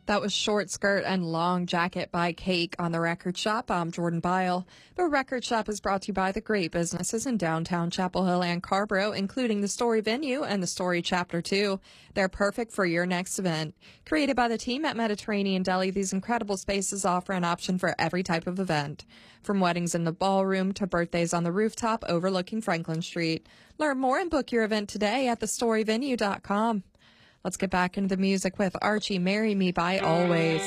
That was Short Skirt and Long Jacket by Cake on The Record Shop. I'm Jordan Byle. The Record Shop is brought to you by the great businesses in downtown Chapel Hill and Carborough, including the Story Venue and the Story Chapter 2. They're perfect for your next event. Created by the team at Mediterranean Deli, these incredible spaces offer an option for every type of event. From weddings in the ballroom to birthdays on the rooftop overlooking Franklin Street. Learn more and book your event today at thestoryvenue.com. Let's get back into the music with Archie, Marry Me by Always.